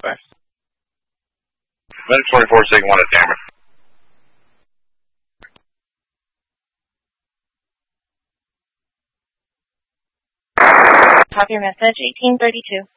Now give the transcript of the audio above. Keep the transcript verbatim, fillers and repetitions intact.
five. Medic twenty-four, Sig one at Dammer. Copy your message, eighteen thirty-two.